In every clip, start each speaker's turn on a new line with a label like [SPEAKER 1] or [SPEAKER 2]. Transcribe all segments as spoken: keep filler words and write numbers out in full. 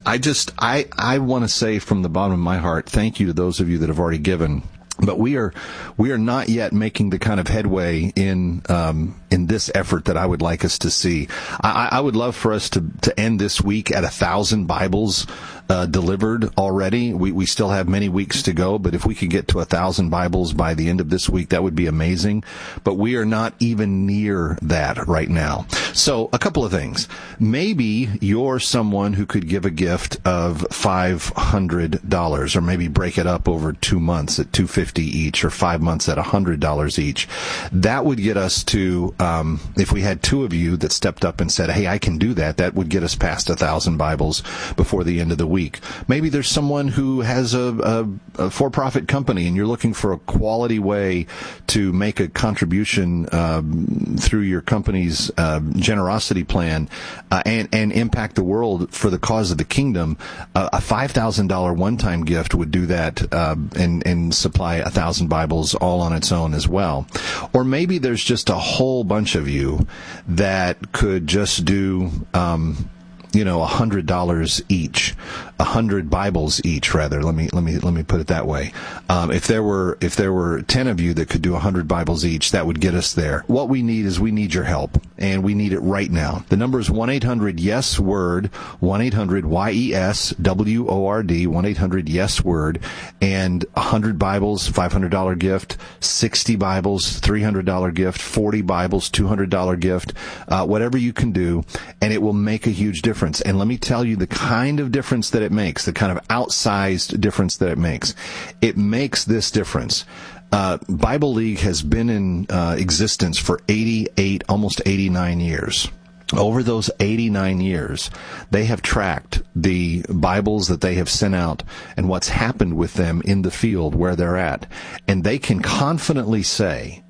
[SPEAKER 1] I just, I, I want to say from the bottom of my heart, thank you to those of you that have already given. But we are, we are not yet making the kind of headway in, um, in this effort that I would like us to see. I, I would love for us to, to end this week at a thousand Bibles, uh, delivered already. We, we still have many weeks to go, but if we could get to a thousand Bibles by the end of this week, that would be amazing. But we are not even near that right now. So a couple of things. Maybe you're someone who could give a gift of five hundred dollars, or maybe break it up over two months at two hundred fifty dollars each, or five months at one hundred dollars each. That would get us to, um, if we had two of you that stepped up and said, hey, I can do that, that would get us past a thousand Bibles before the end of the week. Maybe there's someone who has a, a, a for-profit company and you're looking for a quality way to make a contribution um, through your company's uh, generosity plan uh, and, and impact the world for the cause of the kingdom. Uh, a five thousand dollars one-time gift would do that uh, and, and supply a thousand Bibles all on its own as well. Or maybe there's just a whole bunch of you that could just do, um, you know, a hundred dollars each, a hundred Bibles each, rather. Let me, let me, let me put it that way. Um, if there were, if there were ten of you that could do a hundred Bibles each, that would get us there. What we need is we need your help, and we need it right now. The number is one eight hundred yes word, one eight hundred Y E S W O R D, one eight hundred yes word, and a hundred Bibles, five hundred dollars gift, sixty Bibles, three hundred dollars gift, forty Bibles, two hundred dollars gift, uh, whatever you can do, and it will make a huge difference. And let me tell you the kind of difference that it makes, the kind of outsized difference that it makes. It makes this difference. Uh, Bible League has been in uh, existence for eighty-eight, almost eighty-nine years. Over those eighty-nine years, they have tracked the Bibles that they have sent out and what's happened with them in the field where they're at. And they can confidently say,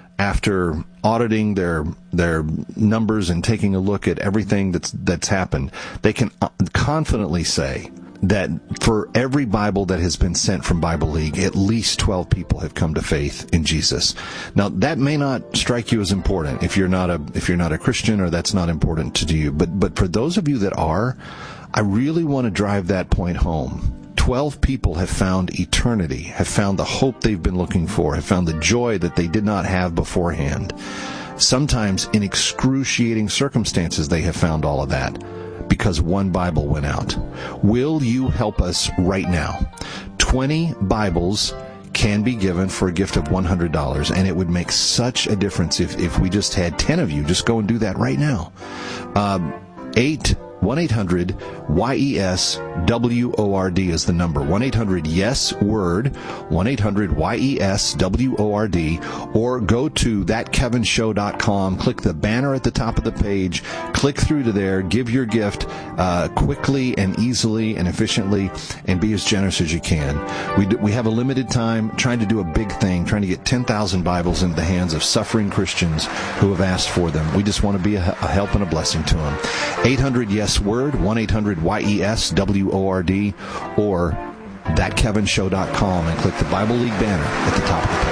[SPEAKER 1] after auditing their their numbers and taking a look at everything that's that's happened, they can confidently say that for every Bible that has been sent from Bible League, at least twelve people have come to faith in Jesus. Now, that may not strike you as important if you're not a if you're not a Christian, or that's not important to you. But but for those of you that are, I really want to drive that point home. Twelve people have found eternity, have found the hope they've been looking for, have found the joy that they did not have beforehand. Sometimes in excruciating circumstances they have found all of that because one Bible went out. Will you help us right now? twenty Bibles can be given for a gift of one hundred dollars, and it would make such a difference if, if we just had ten of you. Just go and do that right now. Um, eight one eight hundred Y E S W O R D is the number. one eight hundred yes word, one eight hundred Y E S W O R D, or go to that kevin show dot com, click the banner at the top of the page, click through to there, give your gift uh, quickly and easily and efficiently, and be as generous as you can. We, do, we have a limited time trying to do a big thing, trying to get ten thousand Bibles into the hands of suffering Christians who have asked for them. We just want to be a, a help and a blessing to them. eight hundred yes word, one eight hundred Y E S W O R D, or that kevin show dot com, and click the Bible League banner at the top of the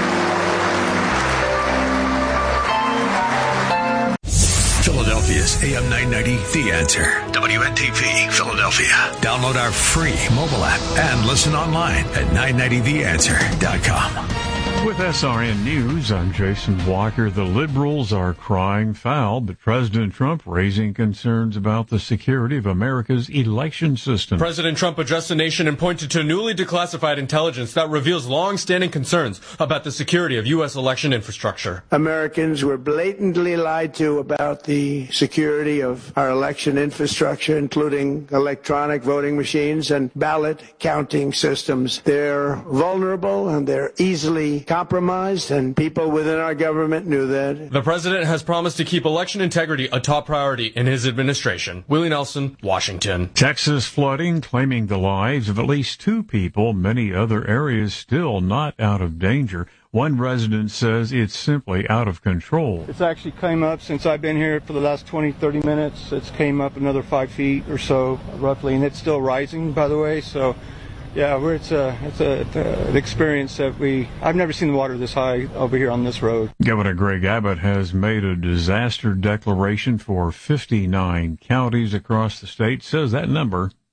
[SPEAKER 2] page. Philadelphia's A M nine ninety, The Answer. W N T P, Philadelphia. Download our free mobile app and listen online at nine ninety the answer dot com.
[SPEAKER 3] With S R N News, I'm Jason Walker. The liberals are crying foul, but President Trump raising concerns about the security of America's election system.
[SPEAKER 4] President Trump addressed the nation and pointed to newly declassified intelligence that reveals long-standing concerns about the security of U S election infrastructure.
[SPEAKER 5] Americans were blatantly lied to about the security of our election infrastructure, including electronic voting machines and ballot counting systems. They're vulnerable and they're easily compromised, and people within our government knew that.
[SPEAKER 4] The president has promised to keep election integrity a top priority in his administration. Willie Nelson, Washington.
[SPEAKER 3] Texas flooding claiming the lives of at least two people, many other areas still not out of danger. One resident says it's simply out of control.
[SPEAKER 6] It's actually came up since I've been here for the last twenty, thirty minutes. It's came up another five feet or so, roughly, and it's still rising, by the way, so... Yeah, we're, it's a it's a it's a, an experience that we I've never seen the water this high over here on this road.
[SPEAKER 3] Governor Greg Abbott has made a disaster declaration for fifty-nine counties across the state. Says that number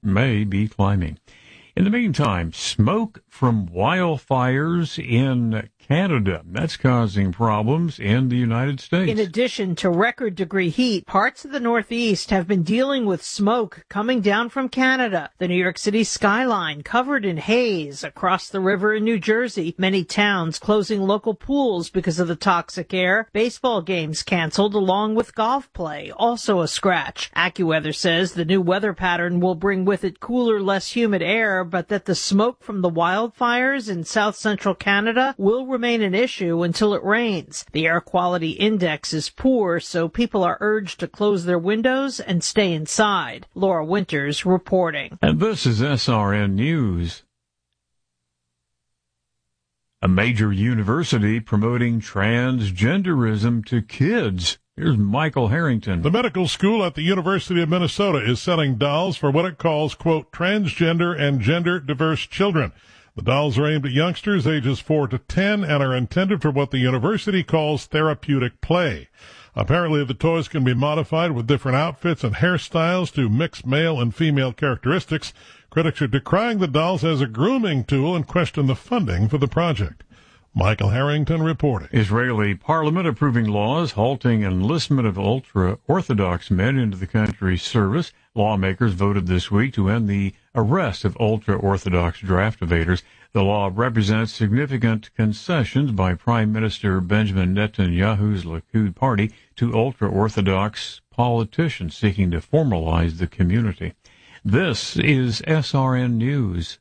[SPEAKER 3] may be climbing. In the meantime, smoke from wildfires in Canada. That's causing problems in the United States.
[SPEAKER 7] In addition to record degree heat, parts of the Northeast have been dealing with smoke coming down from Canada. The New York City skyline covered in haze across the river in New Jersey. Many towns closing local pools because of the toxic air. Baseball games canceled along with golf play. Also a scratch. AccuWeather says the new weather pattern will bring with it cooler, less humid air, but that the smoke from the wildfires in south central Canada will remain an issue until it rains. The air quality index is poor, so people are urged to close their windows and stay inside. Laura Winters reporting.
[SPEAKER 3] And this is S R N News. A major university promoting transgenderism to kids. Here's Michael Harrington.
[SPEAKER 8] The medical school at the University of Minnesota is selling dolls for what it calls, quote, transgender and gender diverse children. The dolls are aimed at youngsters ages four to ten and are intended for what the university calls therapeutic play. Apparently, the toys can be modified with different outfits and hairstyles to mix male and female characteristics. Critics are decrying the dolls as a grooming tool and question the funding for the project. Michael Harrington reporting.
[SPEAKER 3] Israeli parliament approving laws halting enlistment of ultra-Orthodox men into the country's service. Lawmakers voted this week to end the arrest of ultra-Orthodox draft evaders. The law represents significant concessions by Prime Minister Benjamin Netanyahu's Likud party to ultra-Orthodox politicians seeking to formalize the community. This is S R N News.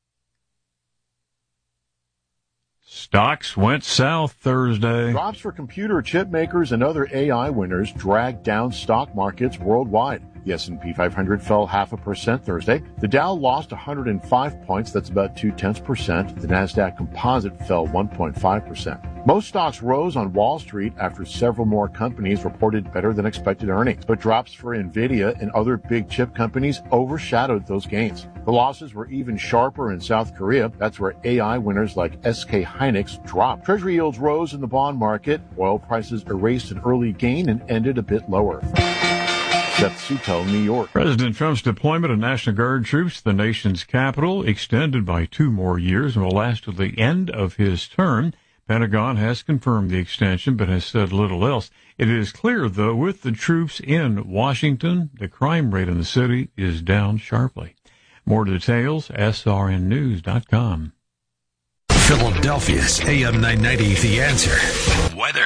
[SPEAKER 3] Stocks went south Thursday.
[SPEAKER 9] Drops for computer chip makers and other A I winners dragged down stock markets worldwide. The S and P five hundred fell half a percent Thursday. The Dow lost one hundred five points. That's about two-tenths percent. The Nasdaq Composite fell one point five percent. Most stocks rose on Wall Street after several more companies reported better than expected earnings, but drops for Nvidia and other big chip companies overshadowed those gains. The losses were even sharper in South Korea. That's where A I winners like S K Hynix dropped. Treasury yields rose in the bond market. Oil prices erased an early gain and ended a bit lower. Seth Sutel, New York.
[SPEAKER 3] President Trump's deployment of National Guard troops to the nation's capital extended by two more years and will last to the end of his term. Pentagon has confirmed the extension but has said little else. It is clear, though, with the troops in Washington, the crime rate in the city is down sharply. More details, S R N news dot com.
[SPEAKER 2] Philadelphia's A M nine ninety, The Answer. Weather.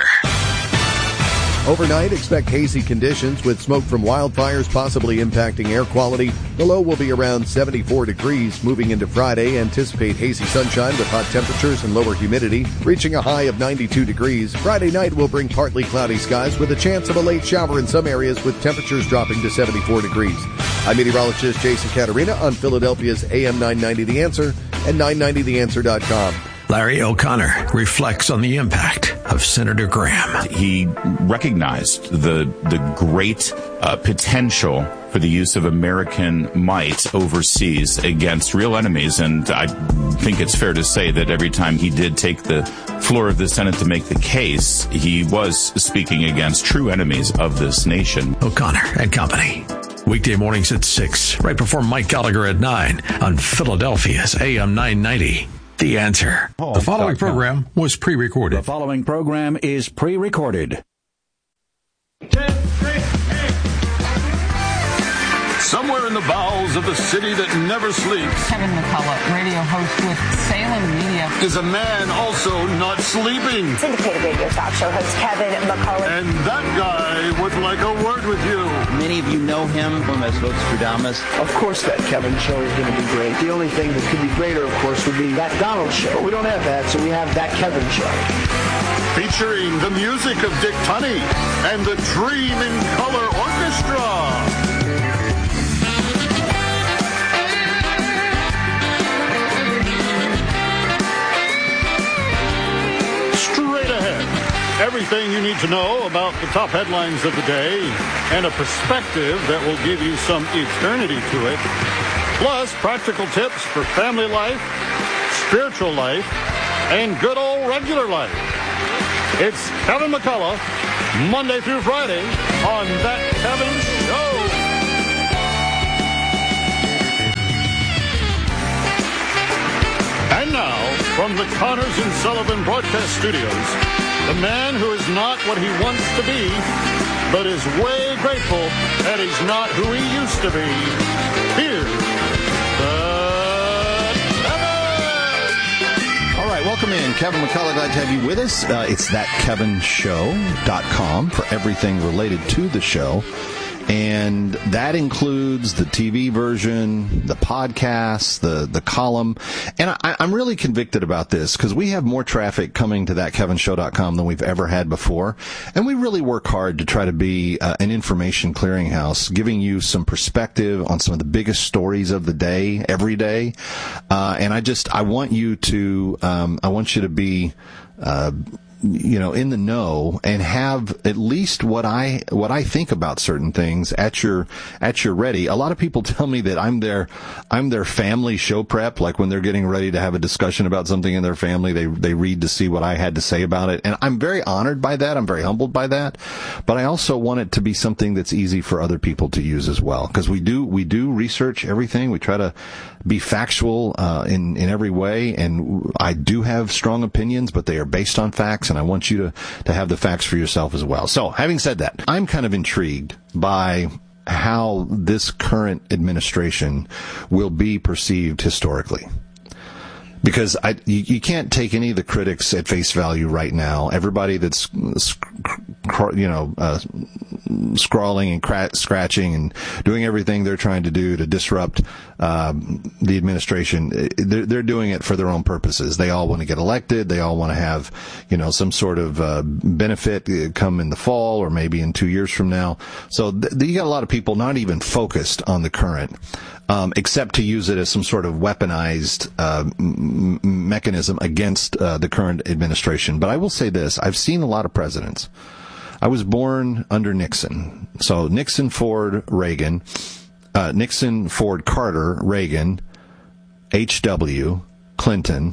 [SPEAKER 10] Overnight, expect hazy conditions with smoke from wildfires possibly impacting air quality. The low will be around seventy-four degrees. Moving into Friday, anticipate hazy sunshine with hot temperatures and lower humidity, reaching a high of ninety-two degrees. Friday night will bring partly cloudy skies with a chance of a late shower in some areas with temperatures dropping to seventy-four degrees. I'm meteorologist Jason Caterina on Philadelphia's A M nine ninety The Answer and nine ninety the answer dot com.
[SPEAKER 2] Larry O'Connor reflects on the impact of Senator Graham.
[SPEAKER 11] He recognized the the great uh, potential for the use of American might overseas against real enemies, and I think it's fair to say that every time he did take the floor of the Senate to make the case, he was speaking against true enemies of this nation.
[SPEAKER 2] O'Connor and Company. Weekday mornings at six, right before Mike Gallagher at nine on Philadelphia's A M nine ninety. The Answer. The following program was pre-recorded.
[SPEAKER 12] The following program is pre-recorded.
[SPEAKER 13] Ten, three, eight. Somewhere in the bowels of the city that never sleeps,
[SPEAKER 14] Kevin McCullough, radio host with Salem Media,
[SPEAKER 13] is a man also not sleeping.
[SPEAKER 15] Syndicated radio talk show host Kevin McCullough.
[SPEAKER 13] And that guy would like a word with you.
[SPEAKER 16] Many of you know him as Vostradamus.
[SPEAKER 17] Of course that Kevin show is going to be great. The only thing that could be greater, of course, would be that Donald show. But we don't have that, so we have that Kevin show.
[SPEAKER 13] Featuring the music of Dick Tunney and the Dream in Color Orchestra. Straight ahead, everything you need to know about the top headlines of the day and a perspective that will give you some eternity to it. Plus, practical tips for family life, spiritual life, and good old regular life. It's Kevin McCullough, Monday through Friday on That Kevin Show. from the Connors and Sullivan Broadcast Studios, the man who is not what he wants to be, but is way grateful that he's not who he used to be. Here's the
[SPEAKER 1] All right, welcome in. Kevin McCullough, glad to have you with us. Uh, it's that kevin show dot com for everything related to the show. And that includes the T V version, the podcast, the, the column. And I, I'm really convicted about this because we have more traffic coming to that kevin show dot com than we've ever had before. And we really work hard to try to be uh, an information clearinghouse, giving you some perspective on some of the biggest stories of the day, every day. Uh, and I just, I want you to, um, I want you to be, uh, you know, in the know and have at least what I, what I think about certain things at your, at your ready. A lot of people tell me that I'm their, I'm their family show prep. Like when they're getting ready to have a discussion about something in their family, they, they read to see what I had to say about it. And I'm very honored by that. I'm very humbled by that. But I also want it to be something that's easy for other people to use as well. Cause we do, we do research everything. We try to be factual, uh, in, in every way. And I do have strong opinions, but they are based on facts. And I want you to, to have the facts for yourself as well. So, having said that, I'm kind of intrigued by how this current administration will be perceived historically. Because I, you, you can't take any of the critics at face value right now. Everybody that's, you know, uh, scrawling and cra- scratching and doing everything they're trying to do to disrupt um, the administration, they're, they're doing it for their own purposes. They all want to get elected. They all want to have, you know, some sort of uh, benefit come in the fall or maybe in two years from now. So th- you got a lot of people not even focused on the current. Um, except to use it as some sort of weaponized uh, m- mechanism against uh, the current administration. But I will say this. I've seen a lot of presidents. I was born under Nixon. So Nixon, Ford, Reagan, uh, Nixon, Ford, Carter, Reagan, H W, Clinton,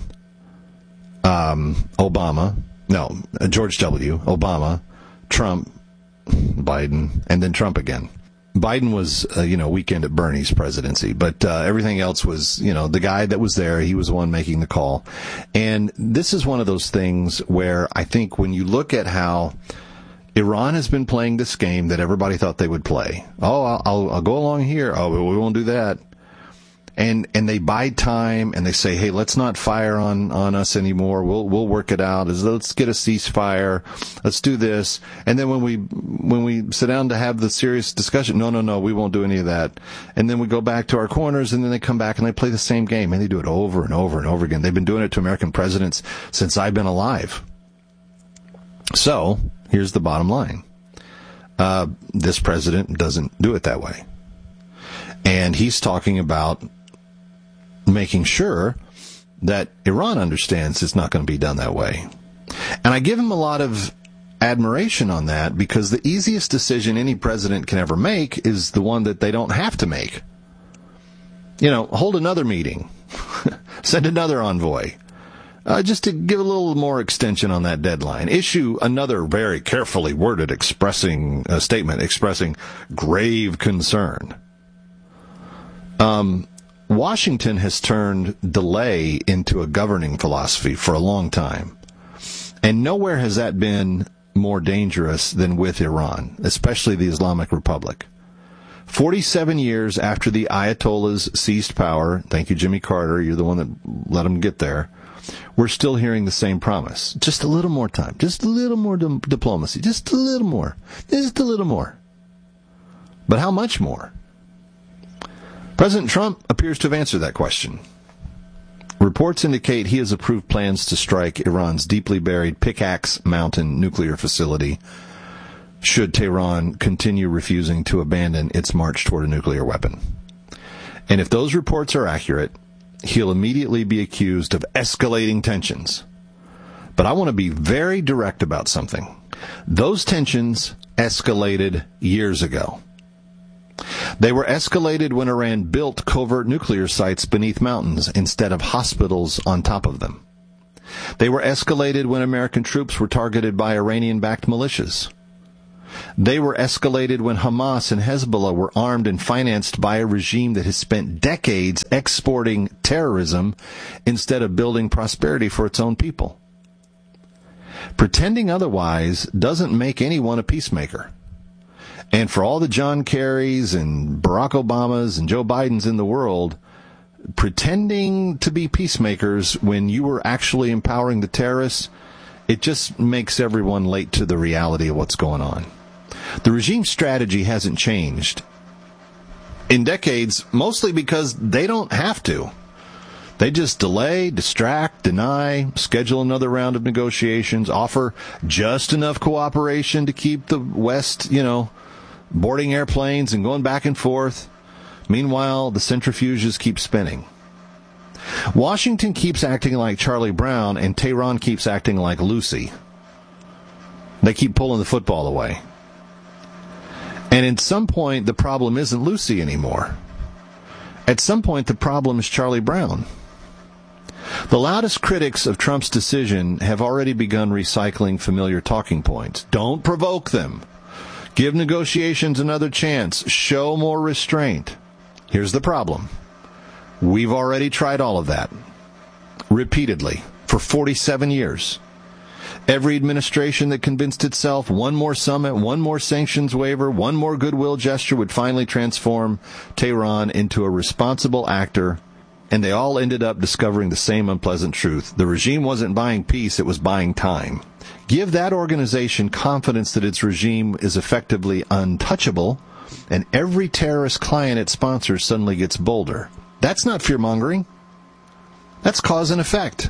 [SPEAKER 1] um, Obama, no, uh, George W., Obama, Trump, Biden, and then Trump again. Biden was, uh, you know, weekend at Bernie's presidency, but uh, everything else was, you know, the guy that was there, he was the one making the call. And this is one of those things where I think when you look at how Iran has been playing this game that everybody thought they would play. Oh, I'll, I'll, I'll go along here. Oh, we won't do that. And, and they buy time and they say, hey, let's not fire on, on us anymore. We'll, we'll work it out. Let's get a ceasefire. Let's do this. And then when we, when we sit down to have the serious discussion, no, no, no, we won't do any of that. And then we go back to our corners and then they come back and they play the same game and they do it over and over and over again. They've been doing it to American presidents since I've been alive. So here's the bottom line. Uh, this president doesn't do it that way. And he's talking about making sure that Iran understands it's not going to be done that way. And I give him a lot of admiration on that because the easiest decision any president can ever make is the one that they don't have to make. You know, hold another meeting, send another envoy, uh, just to give a little more extension on that deadline. Issue another very carefully worded expressing uh, statement expressing grave concern. Um, Washington has turned delay into a governing philosophy for a long time. And nowhere has that been more dangerous than with Iran, especially the Islamic Republic. forty-seven years after the Ayatollahs seized power, thank you, Jimmy Carter, you're the one that let them get there, we're still hearing the same promise. Just a little more time, just a little more di- diplomacy, just a little more, just a little more. But how much more? President Trump appears to have answered that question. Reports indicate he has approved plans to strike Iran's deeply buried Pickaxe Mountain nuclear facility should Tehran continue refusing to abandon its march toward a nuclear weapon. And if those reports are accurate, he'll immediately be accused of escalating tensions. But I want to be very direct about something. Those tensions escalated years ago. They were escalated when Iran built covert nuclear sites beneath mountains instead of hospitals on top of them. They were escalated when American troops were targeted by Iranian-backed militias. They were escalated when Hamas and Hezbollah were armed and financed by a regime that has spent decades exporting terrorism instead of building prosperity for its own people. Pretending otherwise doesn't make anyone a peacemaker. And for all the John Kerrys and Barack Obamas and Joe Bidens in the world, pretending to be peacemakers when you were actually empowering the terrorists, it just makes everyone late to the reality of what's going on. The regime strategy hasn't changed in decades, mostly because they don't have to. They just delay, distract, deny, schedule another round of negotiations, offer just enough cooperation to keep the West, you know, boarding airplanes and going back and forth. Meanwhile, the centrifuges keep spinning. Washington keeps acting like Charlie Brown, and Tehran keeps acting like Lucy. They keep pulling the football away. And at some point, the problem isn't Lucy anymore. At some point, the problem is Charlie Brown. The loudest critics of Trump's decision have already begun recycling familiar talking points. Don't provoke them. Give negotiations another chance. Show more restraint. Here's the problem. We've already tried all of that. Repeatedly. For forty-seven years. Every administration that convinced itself one more summit, one more sanctions waiver, one more goodwill gesture would finally transform Tehran into a responsible actor, and they all ended up discovering the same unpleasant truth. The regime wasn't buying peace, it was buying time. Give that organization confidence that its regime is effectively untouchable, and every terrorist client it sponsors suddenly gets bolder. That's not fear-mongering. That's cause and effect.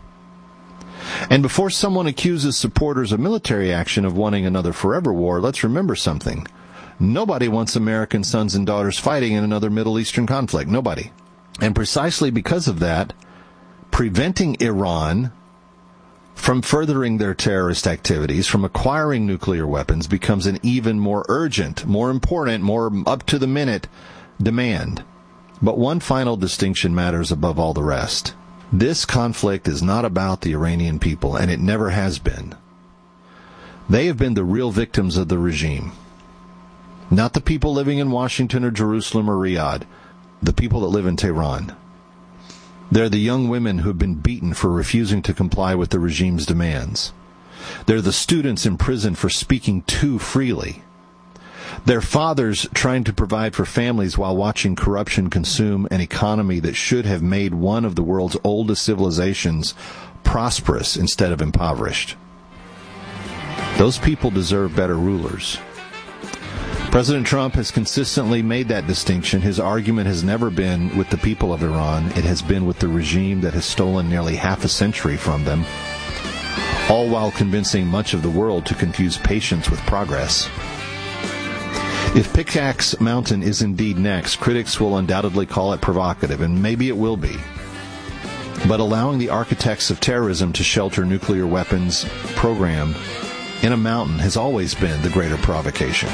[SPEAKER 1] And before someone accuses supporters of military action of wanting another forever war, let's remember something. Nobody wants American sons and daughters fighting in another Middle Eastern conflict. Nobody. And precisely because of that, preventing Iran from furthering their terrorist activities, from acquiring nuclear weapons, becomes an even more urgent, more important, more up-to-the-minute demand. But one final distinction matters above all the rest. This conflict is not about the Iranian people, and it never has been. They have been the real victims of the regime. Not the people living in Washington or Jerusalem or Riyadh, the people that live in Tehran. They're the young women who have been beaten for refusing to comply with the regime's demands. They're the students imprisoned for speaking too freely. They're fathers trying to provide for families while watching corruption consume an economy that should have made one of the world's oldest civilizations prosperous instead of impoverished. Those people deserve better rulers. President Trump has consistently made that distinction. His argument has never been with the people of Iran. It has been with the regime that has stolen nearly half a century from them, all while convincing much of the world to confuse patience with progress. If Pickaxe Mountain is indeed next, critics will undoubtedly call it provocative, and maybe it will be. But allowing the architects of terrorism to shelter nuclear weapons program in a mountain has always been the greater provocation.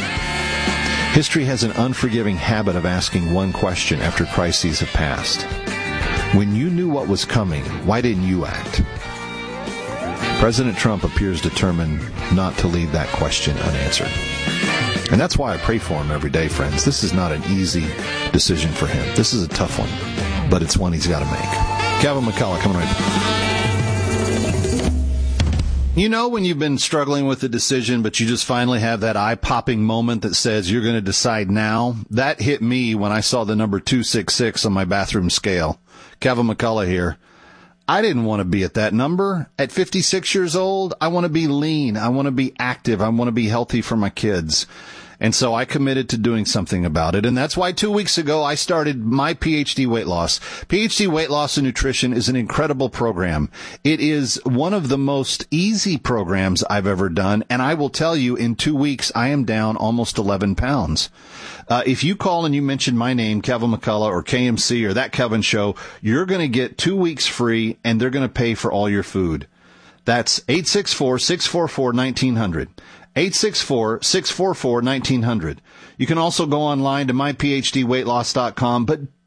[SPEAKER 1] History has an unforgiving habit of asking one question after crises have passed. When you knew what was coming, why didn't you act? President Trump appears determined not to leave that question unanswered. And that's why I pray for him every day, friends. This is not an easy decision for him. This is a tough one, but it's one he's got to make. Kevin McCullough coming right back. You know when you've been struggling with a decision, but you just finally have that eye-popping moment that says you're going to decide now? That hit me when I saw the number two six six on my bathroom scale. Kevin McCullough here. I didn't want to be at that number. At fifty-six years old, I want to be lean. I want to be active. I want to be healthy for my kids. And so I committed to doing something about it. And that's why two weeks ago I started my PhD Weight Loss. PhD Weight Loss and Nutrition is an incredible program. It is one of the most easy programs I've ever done. And I will tell you, in two weeks, I am down almost eleven pounds. Uh, if you call and you mention my name, Kevin McCullough or K M C or That Kevin Show, you're going to get two weeks free and they're going to pay for all your food. That's eight six four, six four four, one nine zero zero. eight six four, six four four, one nine zero zero. You can also go online to my p h d weight loss dot com, but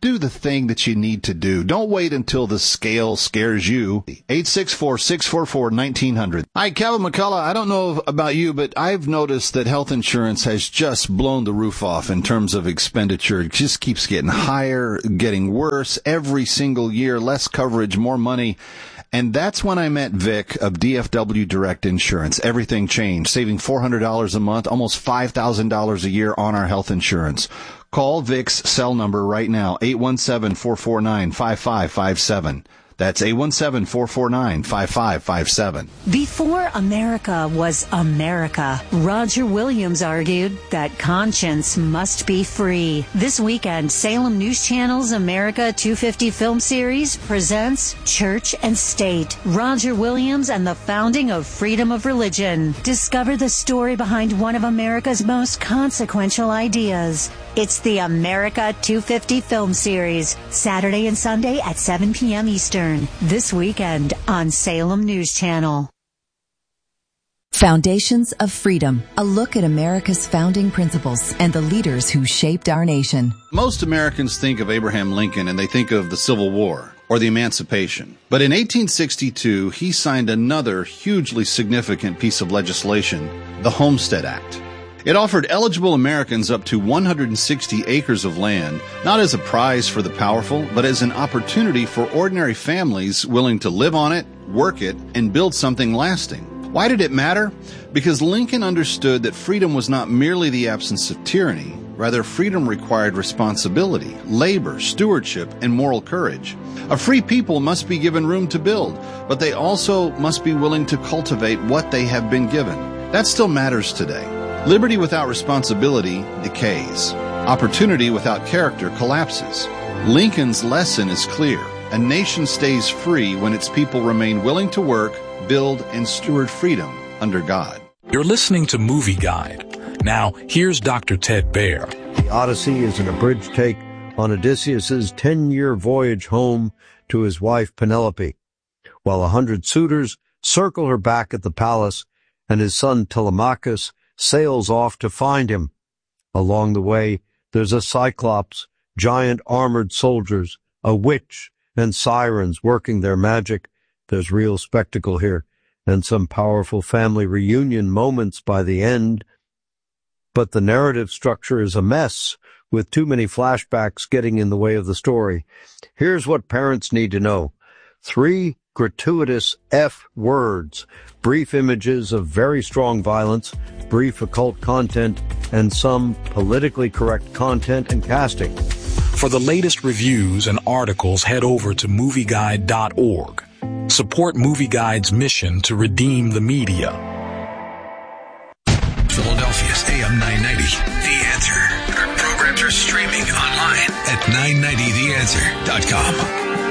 [SPEAKER 1] do the thing that you need to do. Don't wait until the scale scares you. eight six four, six four four, one nine zero zero. Hi, Kevin McCullough. I don't know about you, but I've noticed that health insurance has just blown the roof off in terms of expenditure. It just keeps getting higher, getting worse every single year, less coverage, more money. And that's when I met Vic of D F W Direct Insurance. Everything changed, saving four hundred dollars a month, almost five thousand dollars a year on our health insurance. Call Vic's cell number right now, eight one seven, four four nine, five five five seven. That's eight one seven, four four nine, five five five seven.
[SPEAKER 18] Before America was America, Roger Williams argued that conscience must be free. This weekend, Salem News Channel's America two fifty film series presents Church and State, Roger Williams and the founding of freedom of religion. Discover the story behind one of America's most consequential ideas. It's the America two fifty film series, Saturday and Sunday at seven p.m. Eastern. This weekend on Salem News Channel.
[SPEAKER 19] Foundations of Freedom, a look at America's founding principles and the leaders who shaped our nation.
[SPEAKER 1] Most Americans think of Abraham Lincoln and they think of the Civil War or the Emancipation. But in eighteen sixty-two, he signed another hugely significant piece of legislation, the Homestead Act. It offered eligible Americans up to one hundred sixty acres of land, not as a prize for the powerful, but as an opportunity for ordinary families willing to live on it, work it, and build something lasting. Why did it matter? Because Lincoln understood that freedom was not merely the absence of tyranny. Rather, freedom required responsibility, labor, stewardship, and moral courage. A free people must be given room to build, but they also must be willing to cultivate what they have been given. That still matters today. Liberty without responsibility decays. Opportunity without character collapses. Lincoln's lesson is clear. A nation stays free when its people remain willing to work, build, and steward freedom under God.
[SPEAKER 20] You're listening to Movie Guide. Now, here's Doctor Ted Baer.
[SPEAKER 21] The Odyssey is an abridged take on Odysseus' ten-year voyage home to his wife Penelope, while a hundred suitors circle her back at the palace and his son Telemachus sails off to find him. Along the way, there's a Cyclops, giant armored soldiers, a witch, and sirens working their magic. There's real spectacle here, and some powerful family reunion moments by the end. But the narrative structure is a mess, with too many flashbacks getting in the way of the story. Here's what parents need to know. Three gratuitous F words, brief images of very strong violence, brief occult content, and some politically correct content and casting.
[SPEAKER 20] For the latest reviews and articles, head over to movie guide dot org. Support Movie Guide's mission to redeem the media.
[SPEAKER 2] Philadelphia's A M nine ninety, The Answer. Our programs are streaming online at nine ninety the answer dot com.